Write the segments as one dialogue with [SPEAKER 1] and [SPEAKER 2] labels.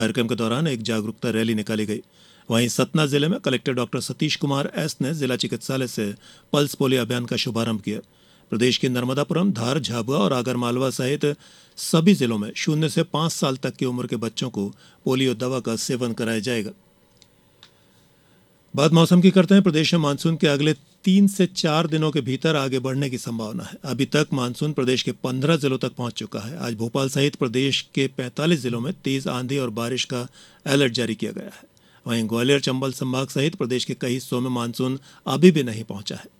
[SPEAKER 1] कार्यक्रम के दौरान एक जागरूकता रैली निकाली गई। वहीं सतना जिले में collector doctor Satish Kumar S ने जिला चिकित्सालय से पल्स पोलियो अभियान का शुभारंभ किया। प्रदेश के नर्मदापुरम, धार, झाबुआ और आगरमालवा सहित सभी जिलों में 0 से 5 साल तक की उम्र के बच्चों को पोलियो दवा का सेवन कराया जाएगा। बात मौसम की करते हैं। प्रदेश में मानसून के अगले 3 से 4 दिनों के भीतर आगे बढ़ने की संभावना है। अभी तक मानसून प्रदेश के 15 जिलों तक पहुंच चुका है। आज भोपाल सहित प्रदेश के 45 जिलों में तेज आंधी और बारिश का अलर्ट जारी किया गया है। वहीं ग्वालियर, चंबल संभाग सहित प्रदेश के कई हिस्सों में मानसून अभी भी नहीं पहुंचा है।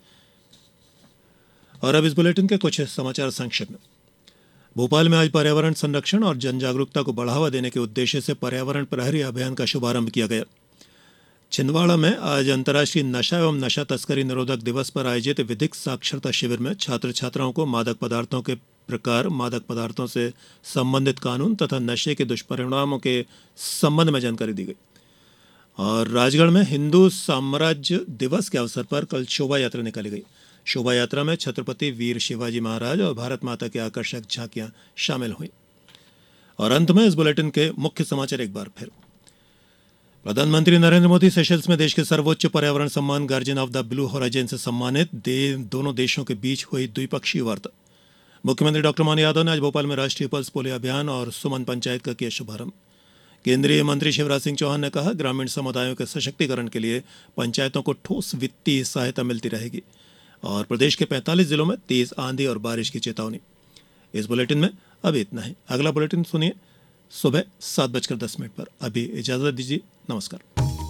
[SPEAKER 1] और अब इस बुलेटिन के कुछ समाचार संक्षिप्त में। भोपाल में आज पर्यावरण संरक्षण और जन जागरूकता को बढ़ावा देने के उद्देश्य से पर्यावरण प्रहरी अभियान का शुभारंभ किया गया। छिंदवाड़ा में आज अंतर्राष्ट्रीय नशा एवं नशा तस्करी निरोधक दिवस पर आयोजित विधिक साक्षरता शिविर में छात्र छात्राओं को मादक पदार्थों के प्रकार, मादक पदार्थों से संबंधित कानून तथा नशे के दुष्परिणामों के संबंध में जानकारी दी गई। और राजगढ़ में हिंदू साम्राज्य दिवस के अवसर पर कल शोभा यात्रा निकाली गई। शोभा यात्रा में छत्रपति वीर शिवाजी महाराज और भारत माता की आकर्षक झांकियां शामिल हुई। और अंत में इस बुलेटिन के मुख्य समाचार एक बार फिर। प्रधानमंत्री नरेंद्र मोदी सेशल्स में देश के सर्वोच्च पर्यावरण सम्मान guardian of the blue horizon से सम्मानित दोनों देशों के बीच हुई द्विपक्षीय वार्ता। मुख्यमंत्री डॉक्टर मोहन यादव ने आज भोपाल में राष्ट्रीय पल्स पोलियो अभियान और सुमन पंचायत का किया शुभारंभ। केंद्रीय मंत्री शिवराज सिंह चौहान ने कहा, ग्रामीण समुदायों के सशक्तिकरण के लिए पंचायतों को ठोस वित्तीय सहायता मिलती रहेगी। और प्रदेश के 45 जिलों में तेज आंधी और बारिश की चेतावनी। इस बुलेटिन में अभी इतना ही। अगला बुलेटिन सुनिए सुबह 7:10 पर। अभी इजाजत दीजिए। नमस्कार।